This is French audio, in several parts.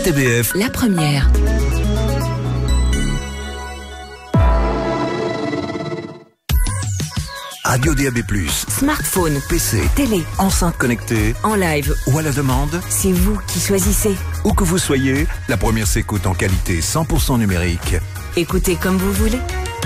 RTBF, la première. Radio DAB+, Smartphone, PC, télé, enceinte connectée, en live, ou à la demande, c'est vous qui choisissez. où que vous soyez, la première s'écoute en qualité 100% numérique. Écoutez comme vous voulez.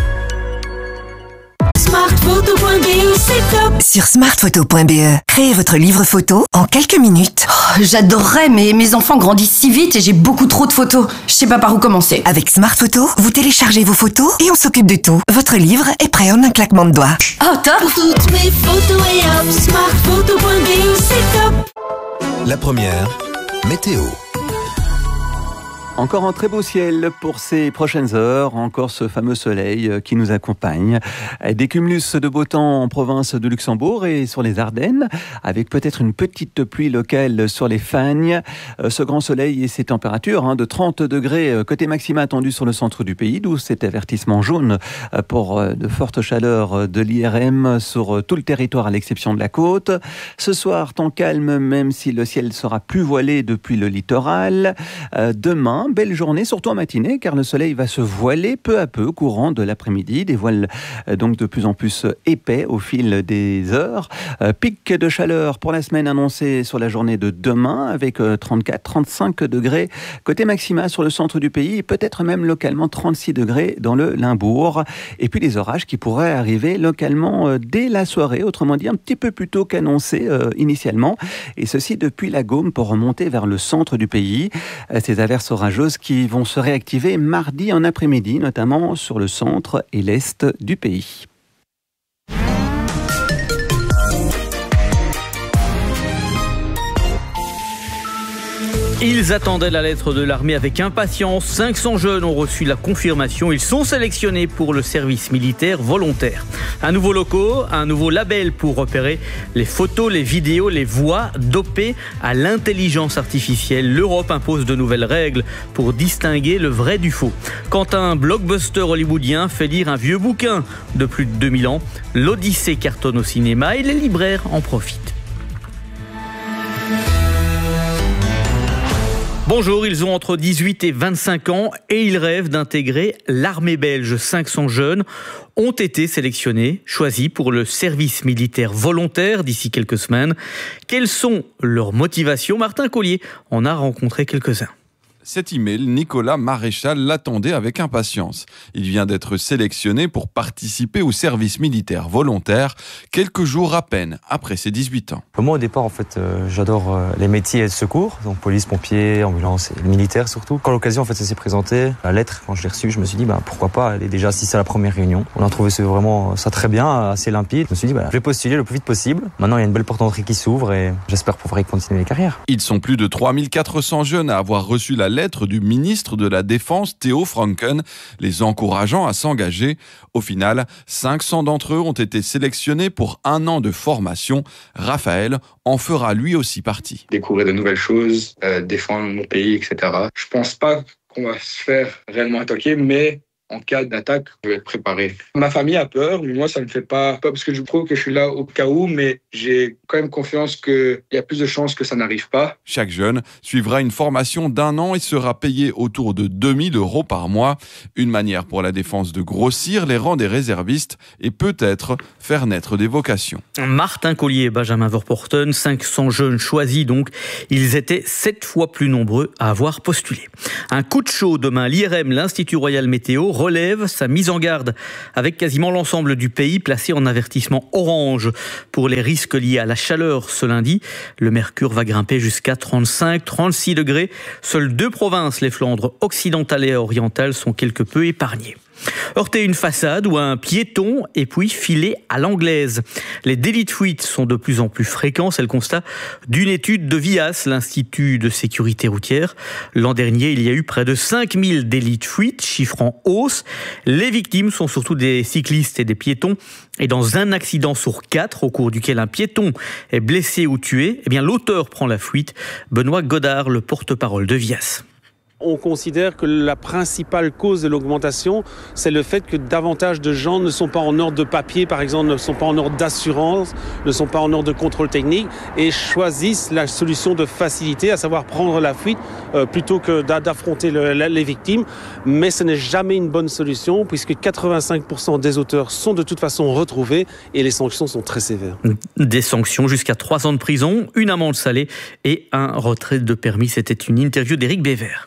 Smartphoto.be, c'est top. Sur smartphoto.be, créez votre livre photo en quelques minutes. J'adorerais, mais mes enfants grandissent si vite et j'ai beaucoup trop de photos. Je sais pas par où commencer. Avec Smart Photo, vous téléchargez vos photos et on s'occupe de tout. Votre livre est prêt en un claquement de doigts. Oh, top! Pour toutes mes photos et hop, Smartphoto.be, c'est top. La première, météo. Encore un très beau ciel pour ces prochaines heures, encore ce fameux soleil qui nous accompagne. Des cumulus de beau temps en province de Luxembourg et sur les Ardennes, avec peut-être une petite pluie locale sur les Fagnes. Ce grand soleil et ces températures de 30 degrés côté maxima attendu sur le centre du pays, d'où cet avertissement jaune pour de fortes chaleurs de l'IRM sur tout le territoire à l'exception de la côte. Ce soir, temps calme même si le ciel sera plus voilé depuis le littoral. Demain, belle journée, surtout en matinée, car le soleil va se voiler peu à peu courant de l'après-midi. Des voiles donc de plus en plus épais au fil des heures. Pic de chaleur pour la semaine annoncée sur la journée de demain, avec 34-35 degrés côté maxima sur le centre du pays, et peut-être même localement 36 degrés dans le Limbourg. Et puis les orages qui pourraient arriver localement dès la soirée, autrement dit un petit peu plus tôt qu'annoncé initialement. Et ceci depuis la Gaume pour remonter vers le centre du pays. Ces averses orageuses qui vont se réactiver mardi en après-midi, notamment sur le centre et l'est du pays. Ils attendaient la lettre de l'armée avec impatience. 500 jeunes ont reçu la confirmation. Ils sont sélectionnés pour le service militaire volontaire. Un nouveau logo, un nouveau label pour repérer les photos, les vidéos, les voix dopées à l'intelligence artificielle. L'Europe impose de nouvelles règles pour distinguer le vrai du faux. Quand un blockbuster hollywoodien fait lire un vieux bouquin de plus de 2000 ans, l'Odyssée cartonne au cinéma et les libraires en profitent. Bonjour, ils ont entre 18 et 25 ans et ils rêvent d'intégrer l'armée belge. 500 jeunes ont été sélectionnés, choisis pour le service militaire volontaire d'ici quelques semaines. Quelles sont leurs motivations ? Martin Collier en a rencontré quelques-uns. Cet email, Nicolas Maréchal l'attendait avec impatience. Il vient d'être sélectionné pour participer au service militaire volontaire quelques jours à peine après ses 18 ans. Moi, au départ, en fait, j'adore les métiers de secours, donc police, pompiers, ambulance et militaire surtout. Quand l'occasion, en fait, ça s'est présenté, la lettre, quand je l'ai reçue, je me suis dit, pourquoi pas aller déjà assister à la première réunion. On a trouvé vraiment ça très bien, assez limpide. Je me suis dit, je vais postuler le plus vite possible. Maintenant, il y a une belle porte d'entrée qui s'ouvre et j'espère pouvoir y continuer les carrières. Ils sont plus de 3400 jeunes à avoir reçu la lettre du ministre de la Défense, Theo Franken, les encourageant à s'engager. Au final, 500 d'entre eux ont été sélectionnés pour 1 an de formation. Raphaël en fera lui aussi partie. Découvrir de nouvelles choses, défendre mon pays, etc. Je pense pas qu'on va se faire réellement attaquer, mais en cas d'attaque, je vais être préparé. Ma famille a peur, mais moi, ça ne me fait pas peur parce que je trouve que je suis là au cas où, mais j'ai quand même confiance qu'il y a plus de chances que ça n'arrive pas. Chaque jeune suivra une formation d'1 an et sera payé autour de 2000 € par mois. Une manière pour la défense de grossir les rangs des réservistes et peut-être faire naître des vocations. Martin Collier et Benjamin Verpoorten, 500 jeunes choisis donc. Ils étaient 7 fois plus nombreux à avoir postulé. Un coup de chaud demain. L'IRM, l'Institut Royal Météo, relève sa mise en garde avec quasiment l'ensemble du pays placé en avertissement orange pour les risques liés à la chaleur ce lundi. Le mercure va grimper jusqu'à 35-36 degrés. Seules 2 provinces, les Flandres occidentales et orientales, sont quelque peu épargnées. Heurter une façade ou un piéton et puis filer à l'anglaise. Les délits de fuite sont de plus en plus fréquents, c'est le constat d'une étude de VIAS, l'Institut de sécurité routière. L'an dernier, il y a eu près de 5000 délits de fuite, chiffre en hausse. Les victimes sont surtout des cyclistes et des piétons. Et dans un accident sur 4, au cours duquel un piéton est blessé ou tué, l'auteur prend la fuite. Benoît Godard, le porte-parole de VIAS. On considère que la principale cause de l'augmentation, c'est le fait que davantage de gens ne sont pas en ordre de papier, par exemple, ne sont pas en ordre d'assurance, ne sont pas en ordre de contrôle technique et choisissent la solution de facilité, à savoir prendre la fuite plutôt que d'affronter les victimes. Mais ce n'est jamais une bonne solution puisque 85% des auteurs sont de toute façon retrouvés et les sanctions sont très sévères. Des sanctions jusqu'à 3 ans de prison, une amende salée et un retrait de permis. C'était une interview d'Éric Bévert.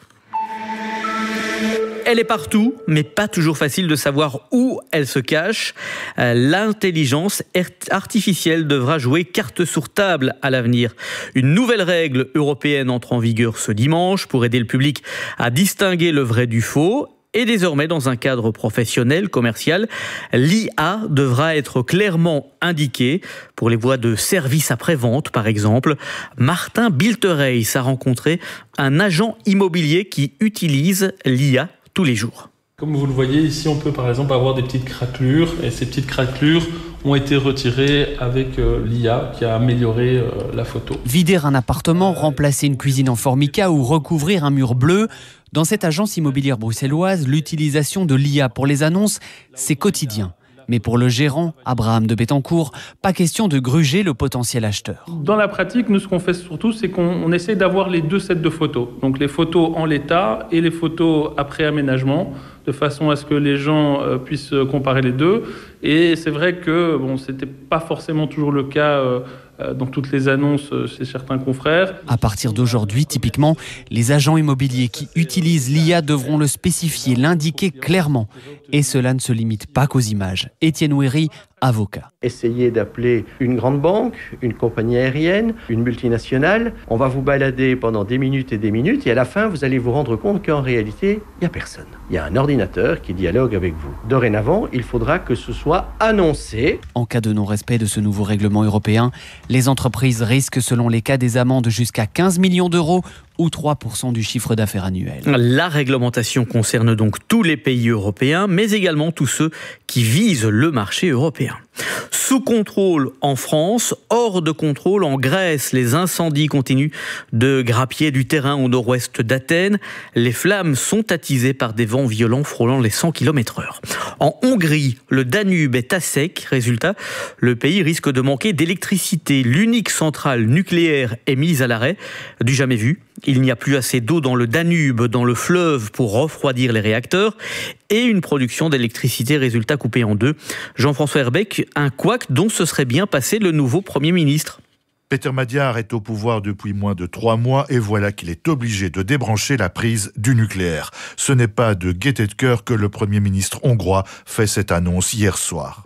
Elle est partout, mais pas toujours facile de savoir où elle se cache. L'intelligence artificielle devra jouer carte sur table à l'avenir. Une nouvelle règle européenne entre en vigueur ce dimanche pour aider le public à distinguer le vrai du faux. Et désormais, dans un cadre professionnel, commercial, l'IA devra être clairement indiquée pour les voies de service après-vente, par exemple. Martin Biltereis a rencontré un agent immobilier qui utilise l'IA tous les jours. Comme vous le voyez ici, on peut par exemple avoir des petites craquelures et ces petites craquelures ont été retirées avec l'IA qui a amélioré la photo. Vider un appartement, remplacer une cuisine en formica ou recouvrir un mur bleu. Dans cette agence immobilière bruxelloise, l'utilisation de l'IA pour les annonces, c'est quotidien. Mais pour le gérant, Abraham de Bettencourt, pas question de gruger le potentiel acheteur. Dans la pratique, nous, ce qu'on fait surtout, c'est qu'on essaie d'avoir les 2 sets de photos. Donc les photos en l'état et les photos après aménagement, de façon à ce que les gens puissent comparer les deux. Et c'est vrai que c'était pas forcément toujours le cas dans toutes les annonces chez certains confrères. À partir d'aujourd'hui, typiquement, les agents immobiliers qui utilisent l'IA devront le spécifier, l'indiquer clairement. Et cela ne se limite pas qu'aux images. Étienne Ouéry, avocat. Essayez d'appeler une grande banque, une compagnie aérienne, une multinationale. On va vous balader pendant des minutes et à la fin, vous allez vous rendre compte qu'en réalité, il n'y a personne. Il y a un ordinateur qui dialogue avec vous. Dorénavant, il faudra que ce soit annoncé. En cas de non-respect de ce nouveau règlement européen, les entreprises risquent, selon les cas, des amendes jusqu'à 15 millions d'euros ou 3% du chiffre d'affaires annuel. La réglementation concerne donc tous les pays européens, mais également tous ceux qui visent le marché européen. Sous contrôle en France, hors de contrôle en Grèce, les incendies continuent de grappiller du terrain au nord-ouest d'Athènes. Les flammes sont attisées par des vents violents frôlant les 100 km/h. En Hongrie, le Danube est à sec. Résultat, le pays risque de manquer d'électricité. L'unique centrale nucléaire est mise à l'arrêt. Du jamais vu. Il n'y a plus assez d'eau dans le Danube, dans le fleuve, pour refroidir les réacteurs. Et une production d'électricité, résultat, coupée en 2. Jean-François Herbeck, un couac dont se serait bien passé le nouveau Premier ministre. Peter Magyar est au pouvoir depuis moins de 3 mois et voilà qu'il est obligé de débrancher la prise du nucléaire. Ce n'est pas de gaieté de cœur que le Premier ministre hongrois fait cette annonce hier soir.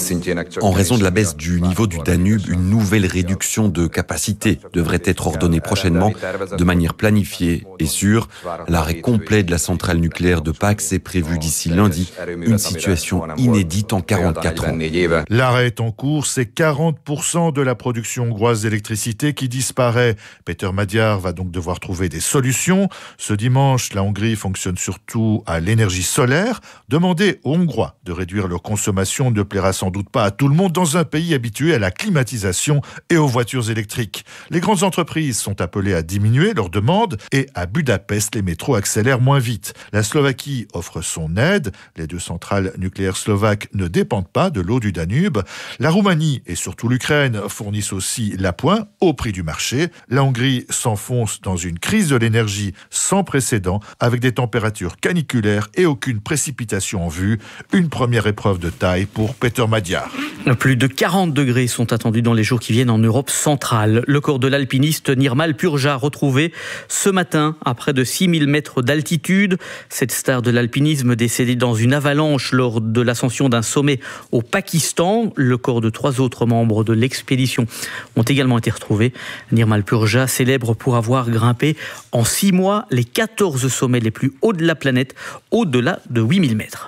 En raison de la baisse du niveau du Danube, une nouvelle réduction de capacité devrait être ordonnée prochainement de manière planifiée et sûre. L'arrêt complet de la centrale nucléaire de Pax est prévu d'ici lundi, une situation inédite en 44 ans. L'arrêt est en cours, c'est 40% de la production hongroise d'électricité qui disparaît. Peter Magyar va donc devoir trouver des solutions. Ce dimanche, la Hongrie fonctionne surtout à l'énergie solaire. Demander aux Hongrois de réduire leur consommation ne plaira sans doute pas à tout le monde dans un pays habitué à la climatisation et aux voitures électriques. Les grandes entreprises sont appelées à diminuer leurs demandes et à Budapest, les métros accélèrent moins vite. La Slovaquie offre son aide. Les 2 centrales nucléaires slovaques ne dépendent pas de l'eau du Danube. La Roumanie et surtout l'Ukraine fournissent aussi l'appoint au prix du marché. La Hongrie s'enfonce dans une crise de l'énergie sans précédent avec des températures caniculaires et aucune précipitation en vue. Une première épreuve de taille pour Peter Magyar. Plus de 40 degrés sont attendus dans les jours qui viennent en Europe centrale. Le corps de l'alpiniste Nirmal Purja retrouvé ce matin à près de 6000 mètres d'altitude. Cette star de l'alpinisme décédée dans une avalanche lors de l'ascension d'un sommet au Pakistan. Le corps de 3 autres membres de l'expédition ont également été retrouvés. Nirmal Purja, célèbre pour avoir grimpé en 6 mois les 14 sommets les plus hauts de la planète, au-delà de 8000 mètres.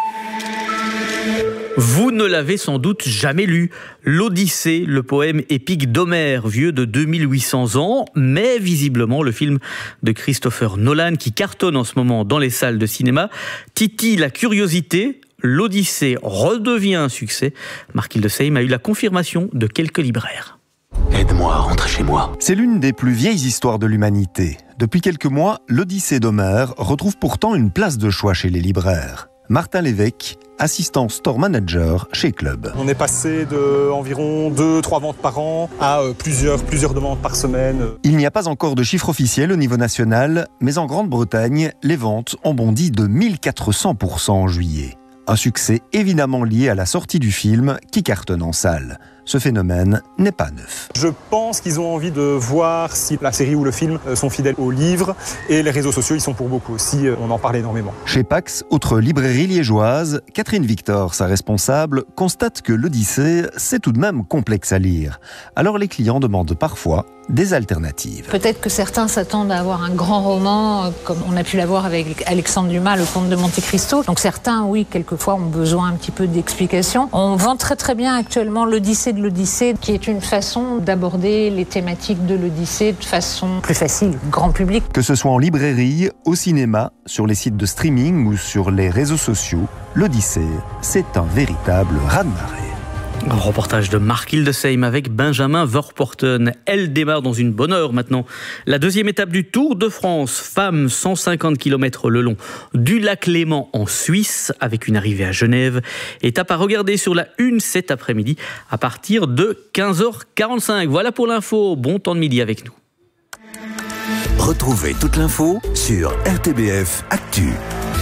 Vous ne l'avez sans doute jamais lu. L'Odyssée, le poème épique d'Homère, vieux de 2800 ans, mais visiblement le film de Christopher Nolan, qui cartonne en ce moment dans les salles de cinéma, titille la curiosité. L'Odyssée redevient un succès. Marc Hildesheim a eu la confirmation de quelques libraires. Aide-moi à rentrer chez moi. C'est l'une des plus vieilles histoires de l'humanité. Depuis quelques mois, l'Odyssée d'Homère retrouve pourtant une place de choix chez les libraires. Martin Lévesque, assistant store manager chez Club. On est passé de environ 2-3 ventes par an à plusieurs demandes par semaine. Il n'y a pas encore de chiffre officiel au niveau national, mais en Grande-Bretagne, les ventes ont bondi de 1400% en juillet. Un succès évidemment lié à la sortie du film qui cartonne en salle. Ce phénomène n'est pas neuf. Je pense qu'ils ont envie de voir si la série ou le film sont fidèles au livre, et les réseaux sociaux y sont pour beaucoup aussi, on en parle énormément. Chez Pax, autre librairie liégeoise, Catherine Victor, sa responsable, constate que l'Odyssée, c'est tout de même complexe à lire. Alors les clients demandent parfois des alternatives. Peut-être que certains s'attendent à avoir un grand roman, comme on a pu l'avoir avec Alexandre Dumas, Le Comte de Monte Cristo. Donc certains, oui, quelquefois ont besoin un petit peu d'explications. On vend très très bien actuellement l'Odyssée de l'Odyssée, qui est une façon d'aborder les thématiques de l'Odyssée de façon plus facile, grand public. Que ce soit en librairie, au cinéma, sur les sites de streaming ou sur les réseaux sociaux, l'Odyssée, c'est un véritable raz-de-marée. Un reportage de Marc Hildesheim avec Benjamin Verpoorten. Elle démarre dans une bonne heure maintenant. La deuxième étape du Tour de France. Femmes 150 km le long du lac Léman en Suisse avec une arrivée à Genève. Étape à regarder sur la Une cet après-midi à partir de 15h45. Voilà pour l'info. Bon temps de midi avec nous. Retrouvez toute l'info sur RTBF Actu.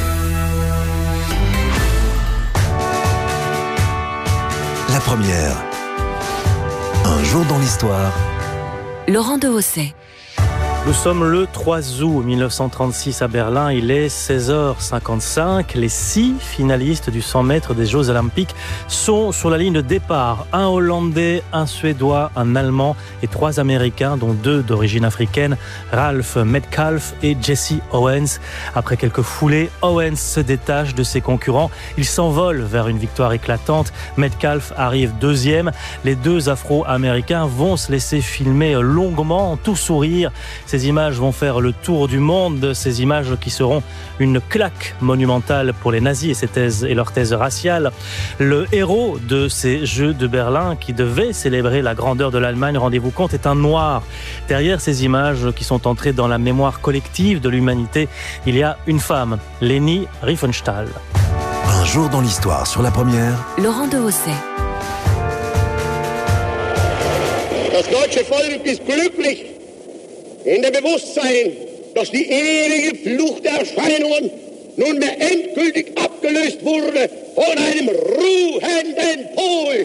La première. Un jour dans l'histoire. Laurent Dehosset. Nous sommes le 3 août 1936 à Berlin, il est 16h55. Les 6 finalistes du 100 mètres des Jeux Olympiques sont sur la ligne de départ. Un Hollandais, un Suédois, un Allemand et 3 Américains, dont 2 d'origine africaine, Ralph Metcalfe et Jesse Owens. Après quelques foulées, Owens se détache de ses concurrents. Il s'envole vers une victoire éclatante. Metcalfe arrive 2e. Les 2 Afro-Américains vont se laisser filmer longuement, tout sourire. Ces images vont faire le tour du monde, ces images qui seront une claque monumentale pour les nazis et leur thèse raciale. Le héros de ces Jeux de Berlin, qui devait célébrer la grandeur de l'Allemagne, rendez-vous compte, est un noir. Derrière ces images qui sont entrées dans la mémoire collective de l'humanité, il y a une femme, Leni Riefenstahl. Un jour dans l'histoire sur la première. Laurent Dehosset. Das deutsche Volk ist glücklich in dem Bewusstsein, dass die ewige Flucht der Erscheinungen nunmehr endgültig abgelöst wurde von einem ruhenden Pol.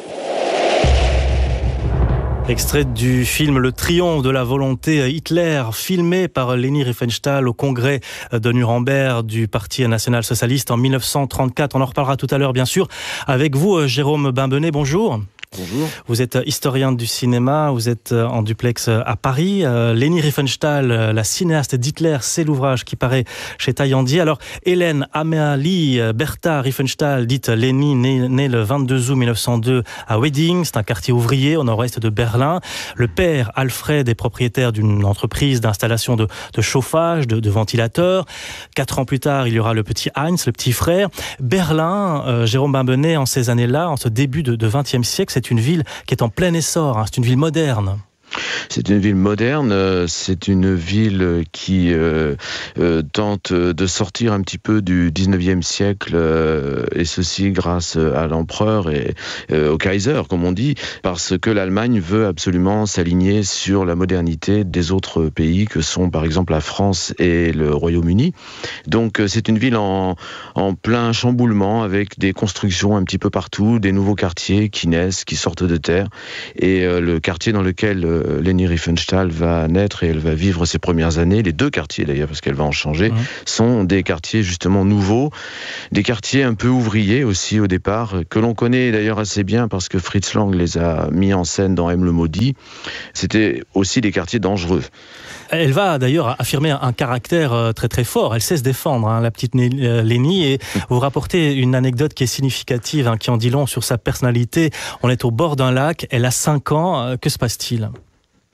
Extrait du film Le Triomphe de la volonté Hitler, filmé par Leni Riefenstahl au congrès de Nuremberg du Parti national-socialiste en 1934. On en reparlera tout à l'heure, bien sûr, avec vous, Jérôme Bimbenet. Bonjour. Bonjour. Vous êtes historien du cinéma, vous êtes en duplex à Paris. Leni Riefenstahl, la cinéaste d'Hitler, c'est l'ouvrage qui paraît chez Taillandier. Alors, Hélène Amélie Bertha Riefenstahl, dite Leni, née le 22 août 1902 à Wedding, c'est un quartier ouvrier au nord-est de Berlin. Le père, Alfred, est propriétaire d'une entreprise d'installation de chauffage, de ventilateurs. 4 ans plus tard, il y aura le petit Heinz, le petit frère. Berlin, Jérôme Bimbenet, en ces années-là, en ce début de 20e siècle, c'est une ville qui est en plein essor, hein, c'est une ville moderne. C'est une ville moderne, c'est une ville qui tente de sortir un petit peu du 19e siècle, et ceci grâce à l'empereur et au Kaiser, comme on dit, parce que l'Allemagne veut absolument s'aligner sur la modernité des autres pays que sont par exemple la France et le Royaume-Uni. Donc c'est une ville en plein chamboulement, avec des constructions un petit peu partout, des nouveaux quartiers qui naissent, qui sortent de terre, et le quartier dans lequel Leni Riefenstahl va naître et elle va vivre ses premières années, les 2 quartiers d'ailleurs, parce qu'elle va en changer, sont des quartiers justement nouveaux, des quartiers un peu ouvriers aussi au départ, que l'on connaît d'ailleurs assez bien parce que Fritz Lang les a mis en scène dans M le Maudit. C'était aussi des quartiers dangereux. Elle va d'ailleurs affirmer un caractère très très fort, elle sait se défendre, hein, la petite Leni, et vous rapportez une anecdote qui est significative, hein, qui en dit long sur sa personnalité. On est au bord d'un lac, elle a 5 ans, que se passe-t-il ?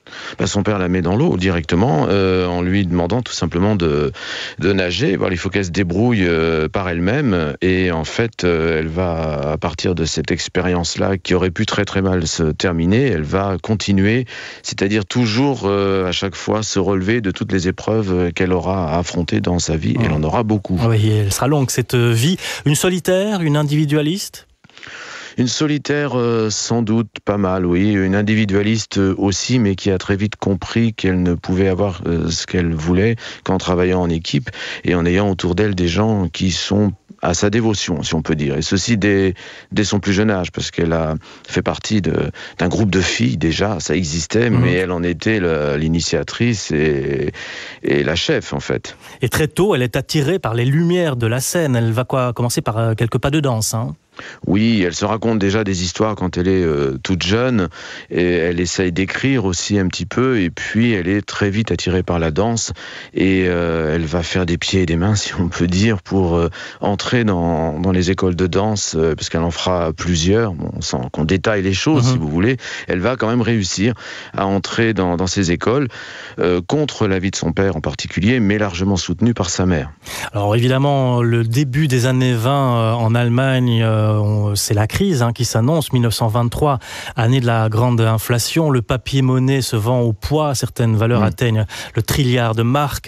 Son père la met dans l'eau directement en lui demandant tout simplement de nager. Il faut qu'elle se débrouille par elle-même et en fait elle va, à partir de cette expérience-là qui aurait pu très très mal se terminer, elle va continuer, c'est-à-dire toujours à chaque fois se relever de toutes les épreuves qu'elle aura à affronter dans sa vie. Elle en aura beaucoup. Oui, elle sera longue cette vie. Une solitaire, une individualiste ? Une solitaire, sans doute, pas mal, oui. Une individualiste aussi, mais qui a très vite compris qu'elle ne pouvait avoir ce qu'elle voulait qu'en travaillant en équipe et en ayant autour d'elle des gens qui sont à sa dévotion, si on peut dire. Et ceci dès son plus jeune âge, parce qu'elle a fait partie d'un groupe de filles, déjà, ça existait, mais elle en était l'initiatrice et la chef, en fait. Et très tôt, elle est attirée par les lumières de la scène. Elle va commencer par quelques pas de danse, hein. Oui, elle se raconte déjà des histoires quand elle est toute jeune et elle essaye d'écrire aussi un petit peu et puis elle est très vite attirée par la danse et elle va faire des pieds et des mains, si on peut dire, pour entrer dans les écoles de danse parce qu'elle en fera plusieurs, sans qu'on détaille les choses si vous voulez. Elle va quand même réussir à entrer dans ces écoles contre l'avis de son père en particulier, mais largement soutenue par sa mère. Alors évidemment, le début des années 20 en Allemagne, c'est la crise qui s'annonce. 1923, année de la grande inflation. Le papier-monnaie se vend au poids. Certaines valeurs atteignent le trilliard de marques.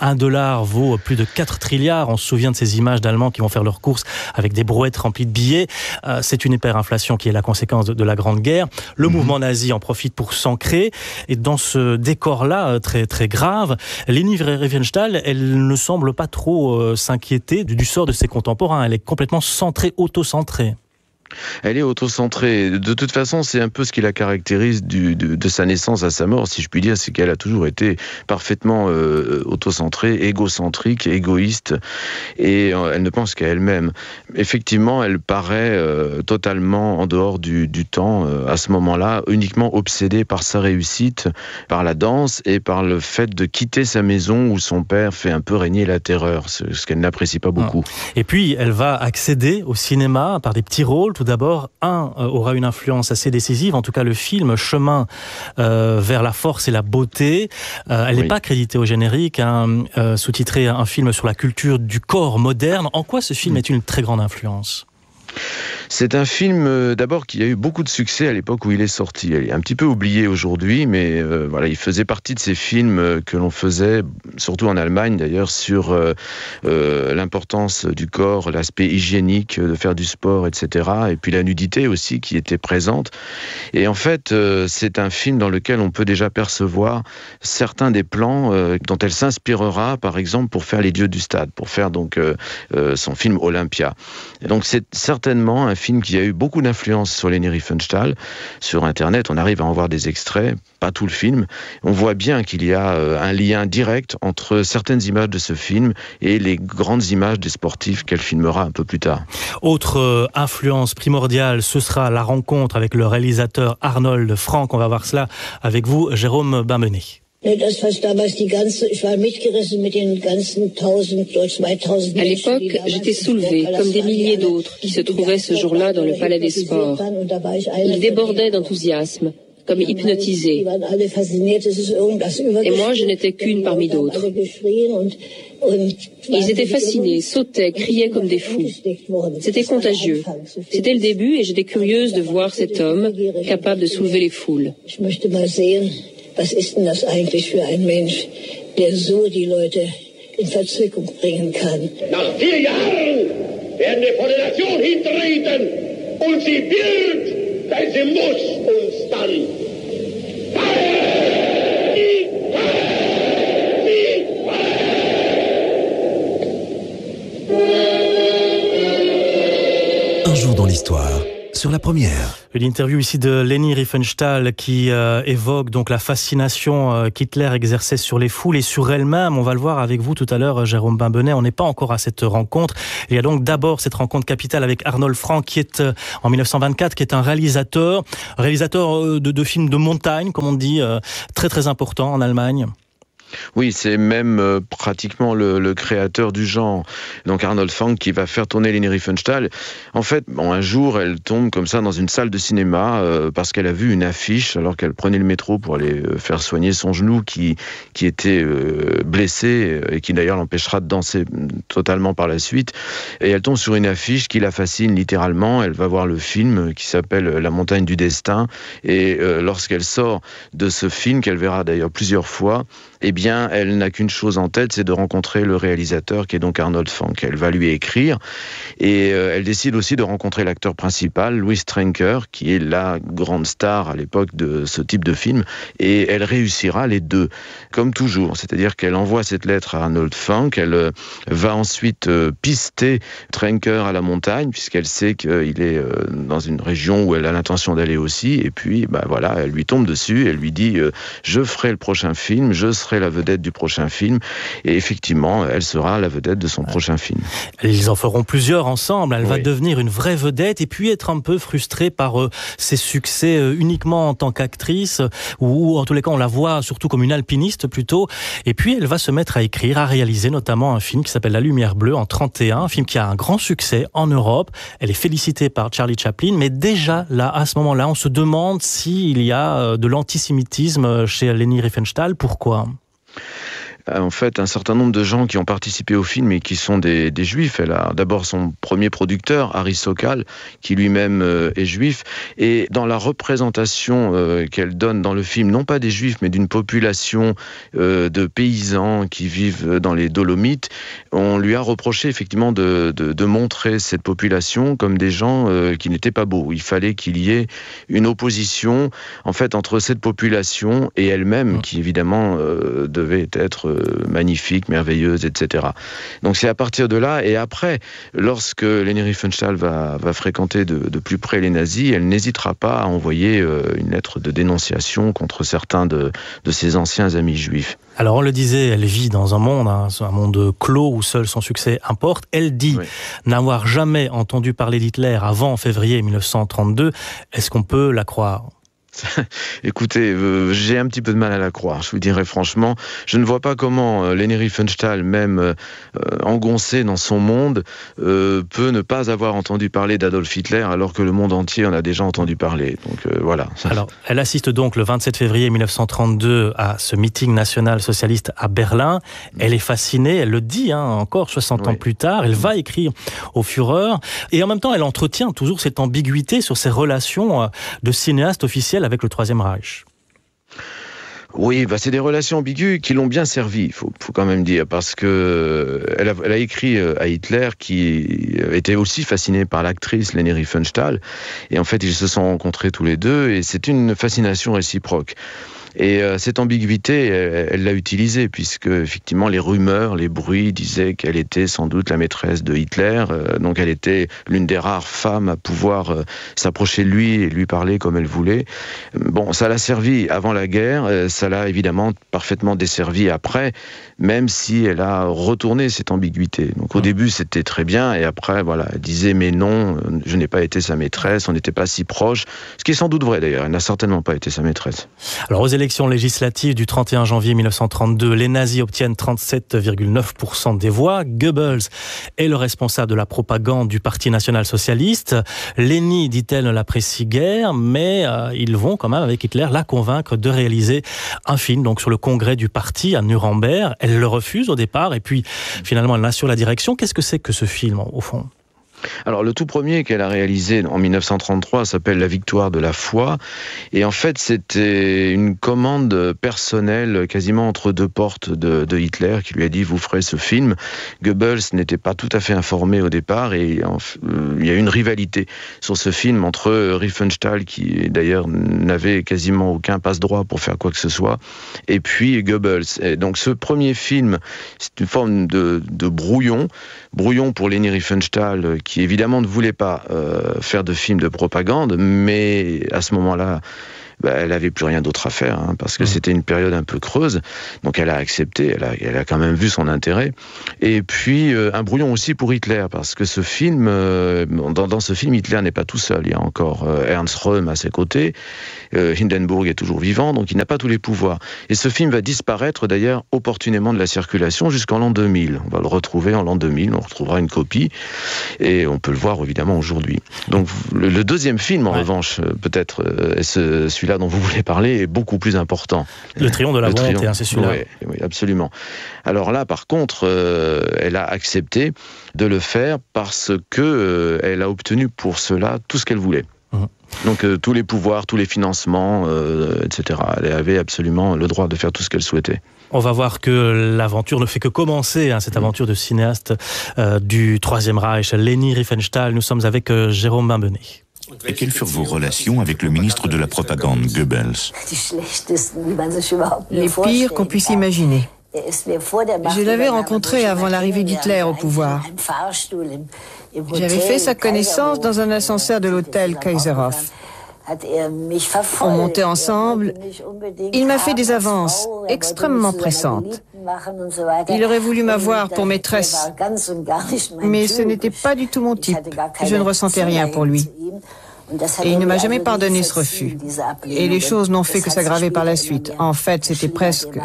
$1 vaut plus de 4 trilliards. On se souvient de ces images d'Allemands qui vont faire leurs courses avec des brouettes remplies de billets. C'est une hyperinflation qui est la conséquence de la Grande Guerre. Le mouvement nazi en profite pour s'ancrer. Et dans ce décor-là, très, très grave, Leni Riefenstahl, elle ne semble pas trop s'inquiéter du sort de ses contemporains. Elle est complètement centrée, auto-centrée. Elle est auto-centrée. De toute façon, c'est un peu ce qui la caractérise de sa naissance à sa mort, si je puis dire, c'est qu'elle a toujours été parfaitement auto-centrée, égocentrique, égoïste, et elle ne pense qu'à elle-même. Effectivement, elle paraît totalement en dehors du temps, à ce moment-là, uniquement obsédée par sa réussite, par la danse et par le fait de quitter sa maison où son père fait un peu régner la terreur, ce qu'elle n'apprécie pas beaucoup. Et puis, elle va accéder au cinéma par des petits rôles. Tout d'abord, aura une influence assez décisive, en tout cas le film Chemin vers la force et la beauté. Elle n'est pas créditée au générique, sous-titré un film sur la culture du corps moderne. En quoi ce film est une très grande influence ? C'est un film d'abord qui a eu beaucoup de succès à l'époque où il est sorti. Il est un petit peu oublié aujourd'hui, mais il faisait partie de ces films que l'on faisait, surtout en Allemagne d'ailleurs, sur l'importance du corps, l'aspect hygiénique, de faire du sport, etc. Et puis la nudité aussi qui était présente. Et en fait, c'est un film dans lequel on peut déjà percevoir certains des plans dont elle s'inspirera, par exemple, pour faire Les Dieux du Stade, pour faire donc son film Olympia. Et donc c'est certainement un film qui a eu beaucoup d'influence sur Leni Riefenstahl. Sur Internet, on arrive à en voir des extraits, pas tout le film. On voit bien qu'il y a un lien direct entre certaines images de ce film et les grandes images des sportifs qu'elle filmera un peu plus tard. Autre influence primordiale, ce sera la rencontre avec le réalisateur Arnold Frank. On va voir cela avec vous, Jérôme Bambenet. À l'époque, j'étais soulevée, comme des milliers d'autres qui se trouvaient ce jour-là dans le Palais des Sports. Ils débordaient d'enthousiasme, comme hypnotisés. Et moi, je n'étais qu'une parmi d'autres. Ils étaient fascinés, sautaient, criaient comme des fous. C'était contagieux. C'était le début et j'étais curieuse de voir cet homme capable de soulever les foules. Was ist denn das eigentlich für ein Mensch, der so die Leute in Verzwickung bringen kann? Nach 4 Jahren werden wir vor der Nation hintreten und sie wird, denn sie muss uns dann. Un jour dans l'histoire. Sur la première. Une interview ici de Leni Riefenstahl qui évoque donc la fascination qu'Hitler exerçait sur les foules et sur elle-même. On va le voir avec vous tout à l'heure, Jérôme Bambenet. On n'est pas encore à cette rencontre. Il y a donc d'abord cette rencontre capitale avec Arnold Frank qui est en 1924, qui est un réalisateur de films de montagne, comme on dit, très très important en Allemagne. Oui, c'est même pratiquement le créateur du genre, donc Arnold Fanck, qui va faire tourner Leni Riefenstahl. En fait, un jour, elle tombe comme ça dans une salle de cinéma parce qu'elle a vu une affiche alors qu'elle prenait le métro pour aller faire soigner son genou qui était blessé et qui d'ailleurs l'empêchera de danser totalement par la suite. Et elle tombe sur une affiche qui la fascine littéralement. Elle va voir le film qui s'appelle La montagne du destin. Et lorsqu'elle sort de ce film, qu'elle verra d'ailleurs plusieurs fois, eh bien, elle n'a qu'une chose en tête, c'est de rencontrer le réalisateur, qui est donc Arnold Fanck. Elle va lui écrire, et elle décide aussi de rencontrer l'acteur principal, Louis Trenker, qui est la grande star à l'époque de ce type de film, et elle réussira les deux, comme toujours. C'est-à-dire qu'elle envoie cette lettre à Arnold Fanck, elle va ensuite pister Trenker à la montagne, puisqu'elle sait qu'il est dans une région où elle a l'intention d'aller aussi, et puis, voilà, elle lui tombe dessus, elle lui dit « Je ferai le prochain film, je serai la vedette du prochain film », et effectivement, elle sera la vedette de son prochain film. Ils en feront plusieurs ensemble, elle va devenir une vraie vedette et puis être un peu frustrée par ses succès uniquement en tant qu'actrice, ou en tous les cas on la voit surtout comme une alpiniste plutôt, et puis elle va se mettre à écrire, à réaliser notamment un film qui s'appelle La Lumière Bleue en 1931, un film qui a un grand succès en Europe. Elle est félicitée par Charlie Chaplin, mais déjà là, à ce moment-là, on se demande s'il y a de l'antisémitisme chez Leni Riefenstahl. Pourquoi ? En fait, un certain nombre de gens qui ont participé au film et qui sont des juifs. Elle a d'abord son premier producteur, Harry Sokal, qui lui-même est juif. Et dans la représentation qu'elle donne dans le film, non pas des juifs, mais d'une population de paysans qui vivent dans les Dolomites, on lui a reproché effectivement de montrer cette population comme des gens qui n'étaient pas beaux. Il fallait qu'il y ait une opposition, en fait, entre cette population et elle-même, qui évidemment devait être magnifique, merveilleuse, etc. Donc c'est à partir de là, et après, lorsque Leni Riefenstahl va fréquenter de plus près les nazis, elle n'hésitera pas à envoyer une lettre de dénonciation contre certains de ses anciens amis juifs. Alors on le disait, elle vit dans un monde clos où seul son succès importe. Elle dit n'avoir jamais entendu parler d'Hitler avant février 1932. Est-ce qu'on peut la croire ? Écoutez, j'ai un petit peu de mal à la croire, je vous dirais franchement. Je ne vois pas comment Leni Riefenstahl, même engoncée dans son monde, peut ne pas avoir entendu parler d'Adolf Hitler alors que le monde entier en a déjà entendu parler. Donc voilà. Alors, elle assiste donc le 27 février 1932 à ce meeting national socialiste à Berlin. Elle est fascinée, elle le dit encore 60 ans plus tard. Elle va écrire au Führer et en même temps, elle entretient toujours cette ambiguïté sur ses relations de cinéaste officiel avec le Troisième Reich. Oui, c'est des relations ambiguës qui l'ont bien servi, il faut quand même dire, parce que elle a écrit à Hitler, qui était aussi fasciné par l'actrice Leni Riefenstahl, et en fait ils se sont rencontrés tous les deux, et c'est une fascination réciproque. Et cette ambiguïté, elle l'a utilisée, puisque effectivement les rumeurs, les bruits disaient qu'elle était sans doute la maîtresse de Hitler, donc elle était l'une des rares femmes à pouvoir s'approcher de lui et lui parler comme elle voulait. Bon, ça l'a servi avant la guerre, ça l'a évidemment parfaitement desservi après, même si elle a retourné cette ambiguïté. Donc au début c'était très bien, et après voilà, elle disait mais non, je n'ai pas été sa maîtresse, on n'était pas si proches, ce qui est sans doute vrai d'ailleurs, elle n'a certainement pas été sa maîtresse. Alors aux élections législatives du 31 janvier 1932, les nazis obtiennent 37,9% des voix. Goebbels est le responsable de la propagande du Parti national-socialiste. Leni, dit-elle, ne l'apprécie guère, mais ils vont quand même, avec Hitler, la convaincre de réaliser un film donc sur le congrès du parti à Nuremberg. Elle le refuse au départ, et puis finalement elle assure la direction. Qu'est-ce que c'est que ce film, au fond ? Alors le tout premier qu'elle a réalisé en 1933 s'appelle La victoire de la foi, et en fait c'était une commande personnelle quasiment entre deux portes de Hitler, qui lui a dit vous ferez ce film. Goebbels n'était pas tout à fait informé au départ, et il y a eu une rivalité sur ce film entre Riefenstahl, qui d'ailleurs n'avait quasiment aucun passe-droit pour faire quoi que ce soit, et puis Goebbels. Et donc ce premier film, c'est une forme de brouillon pour Leni Riefenstahl, qui évidemment ne voulait pas faire de film de propagande, mais à ce moment-là, elle avait plus rien d'autre à faire, parce que c'était une période un peu creuse. Donc elle a accepté, elle a quand même vu son intérêt. Et puis un brouillon aussi pour Hitler, parce que ce film, dans ce film, Hitler n'est pas tout seul. Il y a encore Ernst Röhm à ses côtés. Hindenburg est toujours vivant, donc il n'a pas tous les pouvoirs. Et ce film va disparaître d'ailleurs opportunément de la circulation jusqu'en l'an 2000. On va le retrouver en l'an 2000, on retrouvera une copie, et on peut le voir évidemment aujourd'hui. Donc le deuxième film, en revanche, peut-être, celui-là dont vous voulez parler, est beaucoup plus important. Le triomphe de la volonté, c'est celui-là. Oui, absolument. Alors là, par contre, elle a accepté de le faire parce que elle a obtenu pour cela tout ce qu'elle voulait. Donc tous les pouvoirs, tous les financements, etc. Elle avait absolument le droit de faire tout ce qu'elle souhaitait. On va voir que l'aventure ne fait que commencer, cette aventure de cinéaste du Troisième Reich, Leni Riefenstahl. Nous sommes avec Jérôme Bimbenet. Et quelles furent vos relations avec le ministre de la Propagande, Goebbels? Les pires qu'on puisse imaginer. Je l'avais rencontré avant l'arrivée d'Hitler au pouvoir. J'avais fait sa connaissance dans un ascenseur de l'hôtel Kaiserhof. On montait ensemble. Il m'a fait des avances extrêmement pressantes. Il aurait voulu m'avoir pour maîtresse, mais ce n'était pas du tout mon type. Je ne ressentais rien pour lui. Et il ne m'a jamais pardonné ce refus. Et les choses n'ont fait que s'aggraver par la suite. En fait, c'était presque...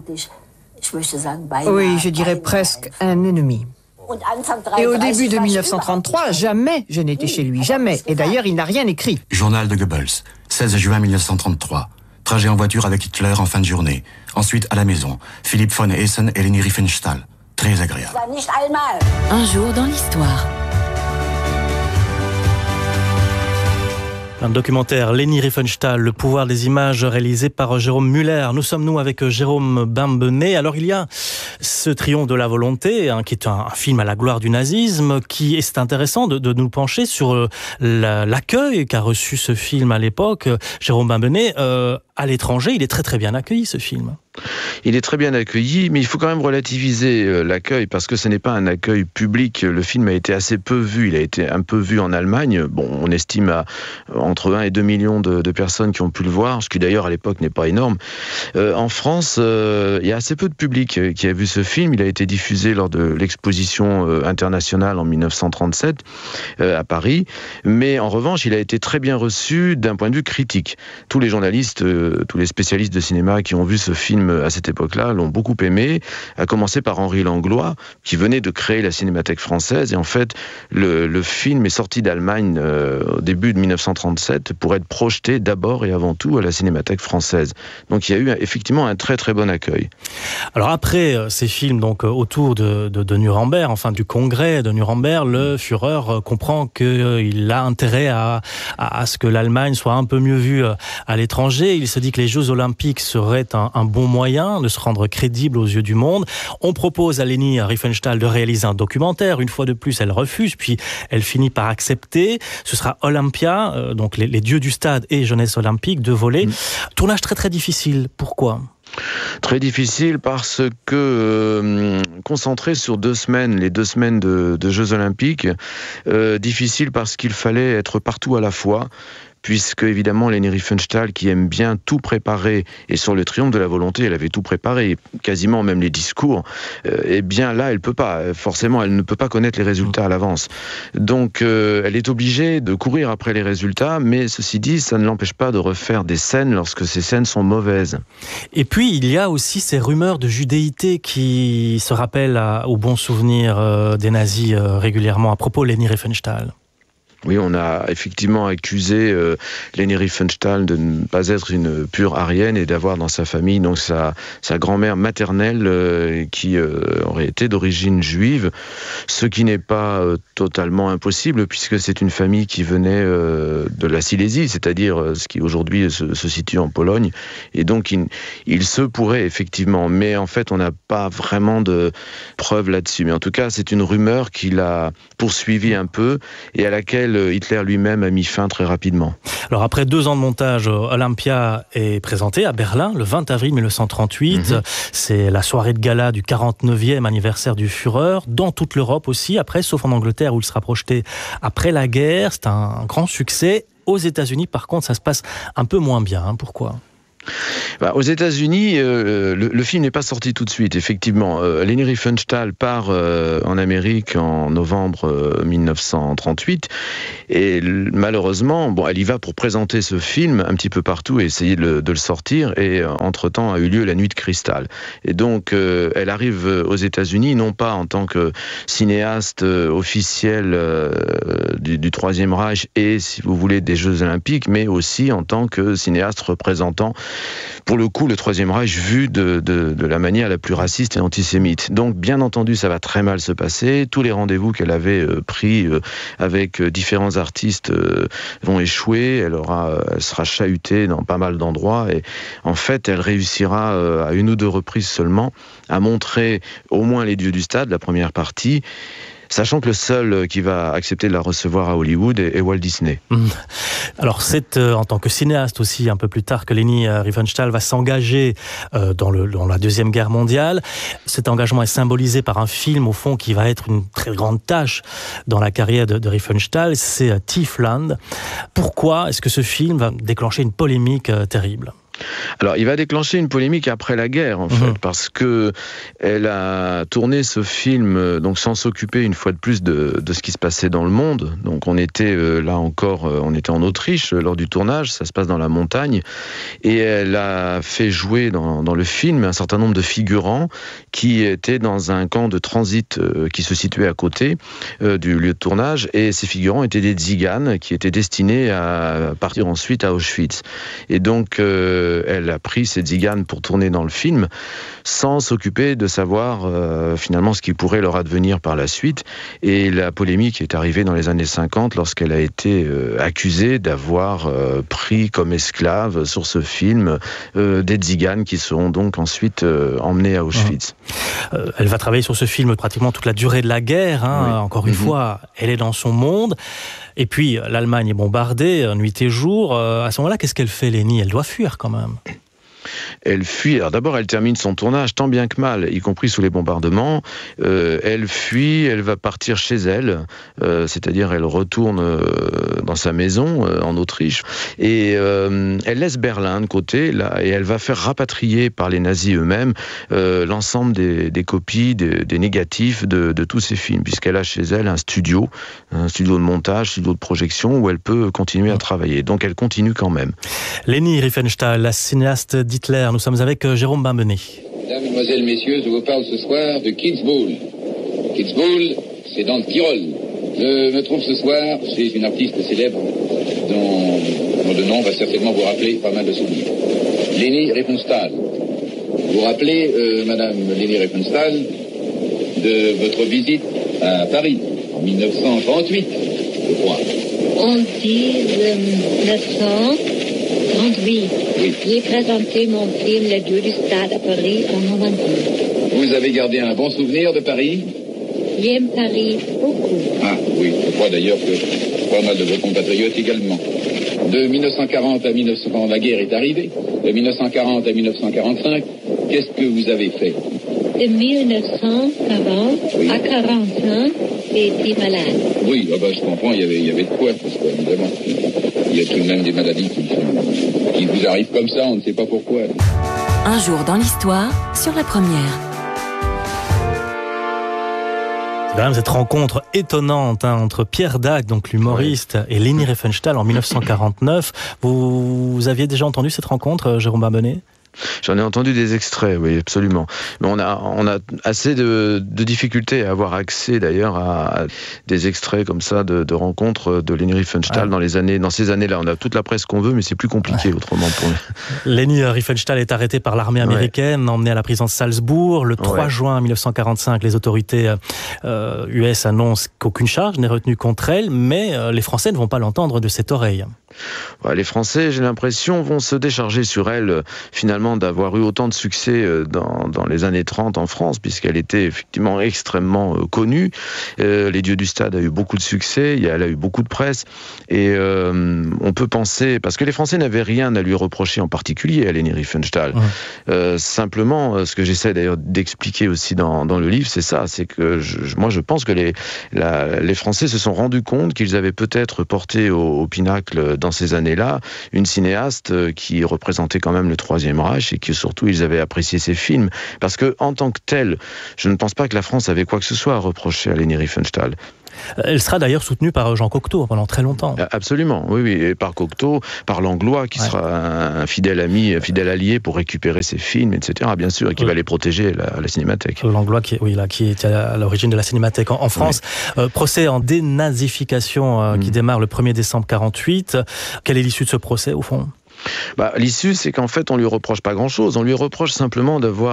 Oui, je dirais presque un ennemi. Et au début de 1933, jamais je n'étais chez lui, jamais. Et d'ailleurs, il n'a rien écrit. Journal de Goebbels, 16 juin 1933. Trajet en voiture avec Hitler en fin de journée. Ensuite, à la maison, Philipp von Essen et Leni Riefenstahl. Très agréable. Un jour dans l'histoire. Un documentaire, Leni Riefenstahl, le pouvoir des images, réalisé par Jérôme Muller. Nous sommes avec Jérôme Bimbenet. Alors il y a ce triomphe de la volonté, qui est un film à la gloire du nazisme, et c'est intéressant de nous pencher sur l'accueil qu'a reçu ce film à l'époque. Jérôme Bimbenet, à l'étranger, il est très très bien accueilli, ce film. Il est très bien accueilli, mais il faut quand même relativiser l'accueil, parce que ce n'est pas un accueil public. Le film a été assez peu vu. Il a été un peu vu en Allemagne. Bon, on estime à entre 1 et 2 millions de personnes qui ont pu le voir, ce qui d'ailleurs à l'époque n'est pas énorme. En France, il y a assez peu de public qui a vu ce film. Il a été diffusé lors de l'exposition internationale en 1937 à Paris, mais en revanche, il a été très bien reçu d'un point de vue critique. Tous les journalistes, tous les spécialistes de cinéma qui ont vu ce film à cette époque-là l'ont beaucoup aimé, à commencer par Henri Langlois, qui venait de créer la Cinémathèque française, et en fait, le film est sorti d'Allemagne au début de 1937 pour être projeté d'abord et avant tout à la Cinémathèque française. Donc il y a eu effectivement un très très bon accueil. Alors après ces films donc autour de Nuremberg, enfin du congrès de Nuremberg, le Führer comprend qu'il a intérêt à ce que l'Allemagne soit un peu mieux vue à l'étranger. Il se dit que les Jeux Olympiques seraient un bon moyen de se rendre crédible aux yeux du monde. On propose à Leni Riefenstahl de réaliser un documentaire. Une fois de plus, elle refuse, puis elle finit par accepter. Ce sera Olympia, donc les dieux du stade et jeunesse olympique, 2 volets. Tournage très très difficile. Pourquoi ? Très difficile parce que concentré sur 2 semaines, les 2 semaines de Jeux Olympiques, difficile parce qu'il fallait être partout à la fois, puisque évidemment Leni Riefenstahl, qui aime bien tout préparer, et sur le triomphe de la volonté, elle avait tout préparé, quasiment même les discours, eh bien là, elle peut pas, forcément, elle ne peut pas connaître les résultats à l'avance. Donc, elle est obligée de courir après les résultats, mais ceci dit, ça ne l'empêche pas de refaire des scènes lorsque ces scènes sont mauvaises. Et puis, il y a aussi ces rumeurs de judéité qui se rappellent au bon souvenir des nazis régulièrement à propos de Leni Riefenstahl. Oui, on a effectivement accusé Leni Riefenstahl de ne pas être une pure aryenne et d'avoir dans sa famille donc sa grand-mère maternelle qui aurait été d'origine juive, ce qui n'est pas totalement impossible puisque c'est une famille qui venait de la Silésie, c'est-à-dire ce qui aujourd'hui se situe en Pologne, et donc il se pourrait effectivement, mais en fait on n'a pas vraiment de preuves là-dessus, mais en tout cas c'est une rumeur qu'il a poursuivie un peu et à laquelle Hitler lui-même a mis fin très rapidement. Alors après 2 ans de montage, Olympia est présenté à Berlin le 20 avril 1938. C'est la soirée de gala du 49e anniversaire du Führer, dans toute l'Europe aussi, après, sauf en Angleterre où il sera projeté après la guerre. C'est un grand succès. Aux États-Unis, par contre, ça se passe un peu moins bien. Pourquoi ? Aux États-Unis, le film n'est pas sorti tout de suite. Effectivement, Leni Riefenstahl part en Amérique en novembre 1938 et malheureusement, elle y va pour présenter ce film un petit peu partout et essayer de le sortir. Et entre-temps a eu lieu La Nuit de Cristal. Et donc, elle arrive aux États-Unis non pas en tant que cinéaste officiel du Troisième Reich et, si vous voulez, des Jeux Olympiques, mais aussi en tant que cinéaste représentant, pour le coup, le Troisième Reich vu de la manière la plus raciste et antisémite. Donc, bien entendu, ça va très mal se passer. Tous les rendez-vous qu'elle avait pris avec différents artistes vont échouer. Elle sera chahutée dans pas mal d'endroits. Et en fait, elle réussira à une ou deux reprises seulement à montrer au moins Les Dieux du Stade, la première partie, sachant que le seul qui va accepter de la recevoir à Hollywood est Walt Disney. Alors c'est en tant que cinéaste aussi un peu plus tard que Leni Riefenstahl va s'engager dans la Deuxième Guerre mondiale. Cet engagement est symbolisé par un film au fond qui va être une très grande tâche dans la carrière de Riefenstahl, c'est Tiefland. Pourquoi est-ce que ce film va déclencher une polémique terrible ? Alors, il va déclencher une polémique après la guerre, en fait, parce que elle a tourné ce film donc sans s'occuper une fois de plus de ce qui se passait dans le monde. Donc, on était là encore, on était en Autriche lors du tournage, ça se passe dans la montagne, et elle a fait jouer dans le film un certain nombre de figurants qui étaient dans un camp de transit qui se situait à côté du lieu de tournage, et ces figurants étaient des tziganes qui étaient destinés à partir ensuite à Auschwitz. Et donc, elle a pris ces tziganes pour tourner dans le film sans s'occuper de savoir finalement ce qui pourrait leur advenir par la suite. Et la polémique est arrivée dans les années 50 lorsqu'elle a été accusée d'avoir pris comme esclaves sur ce film des tziganes qui seront donc ensuite emmenés à Auschwitz. Elle va travailler sur ce film pratiquement toute la durée de la guerre. Oui. Encore une fois, elle est dans son monde. Et puis, l'Allemagne est bombardée, nuit et jour. À ce moment-là, qu'est-ce qu'elle fait, Leni ? Elle doit fuir quand même. Elle fuit. Alors d'abord, elle termine son tournage tant bien que mal, y compris sous les bombardements. Elle fuit, elle va partir chez elle, c'est-à-dire elle retourne dans sa maison en Autriche, et elle laisse Berlin de côté, là, et elle va faire rapatrier par les nazis eux-mêmes l'ensemble des copies, des négatifs de tous ces films, puisqu'elle a chez elle un studio de montage, un studio de projection où elle peut continuer à travailler. Donc elle continue quand même. Leni Riefenstahl, la cinéaste d'Hitler. Nous sommes avec Jérôme Bambenet. Mesdames, Mesdemoiselles, Messieurs, je vous parle ce soir de Kitzbühel. Kitzbühel, c'est dans le Tyrol. Je me trouve ce soir chez une artiste célèbre dont le nom va certainement vous rappeler pas mal de souvenirs. Leni Riefenstahl. Vous vous rappelez, Madame Leni Riefenstahl, de votre visite à Paris en 1938, je crois. On dit 1938. Oui. J'ai présenté mon film Les Dieux du Stade à Paris en 1992. Vous avez gardé un bon souvenir de Paris ? J'aime Paris beaucoup. Ah oui, je crois d'ailleurs que pas mal de vos compatriotes également. De 1940 à 1940, la guerre est arrivée. De 1940 à 1945, qu'est-ce que vous avez fait ? De 1940 à 45, j'ai été malade. Oui, je comprends, il y avait de quoi, parce que, évidemment, il y a tout de même des maladies qui vous arrivent comme ça, on ne sait pas pourquoi. Un jour dans l'histoire, sur la première. C'est quand même cette rencontre étonnante entre Pierre Dac, donc l'humoriste, et Leni Riefenstahl en 1949. Vous aviez déjà entendu cette rencontre, Jérôme Bambenet ? J'en ai entendu des extraits, oui, absolument. Mais on a assez de difficultés à avoir accès, d'ailleurs, à des extraits comme ça de rencontres de Leni Riefenstahl dans ces années-là. On a toute la presse qu'on veut, mais c'est plus compliqué autrement pour nous. Leni Riefenstahl est arrêtée par l'armée américaine, emmenée à la prison de Salzbourg. Le 3 juin 1945, les autorités US annoncent qu'aucune charge n'est retenue contre elle, mais les Français ne vont pas l'entendre de cette oreille. Les Français, j'ai l'impression, vont se décharger sur elle, finalement, finalement d'avoir eu autant de succès dans les années 30 en France, puisqu'elle était effectivement extrêmement connue. Les Dieux du Stade a eu beaucoup de succès, elle a eu beaucoup de presse, et on peut penser, parce que les Français n'avaient rien à lui reprocher en particulier à Leni Riefenstahl. Simplement, ce que j'essaie d'ailleurs d'expliquer aussi dans le livre, c'est ça, c'est que moi je pense que les Français se sont rendus compte qu'ils avaient peut-être porté au pinacle dans ces années-là une cinéaste qui représentait quand même le Troisième Reich et que surtout ils avaient apprécié ses films. Parce que en tant que tel, je ne pense pas que la France avait quoi que ce soit à reprocher à Leni Riefenstahl. Elle sera d'ailleurs soutenue par Jean Cocteau pendant très longtemps. Absolument, oui, et par Cocteau, par Langlois, qui sera un fidèle ami, un fidèle allié pour récupérer ses films, etc., bien sûr, et qui va les protéger à la Cinémathèque. Langlois, qui est à l'origine de la Cinémathèque en France. Procès en dénazification qui démarre le 1er décembre 1948. Quelle est l'issue de ce procès, au fond ? L'issue, c'est qu'en fait, on lui reproche pas grand-chose. On lui reproche simplement d'avoir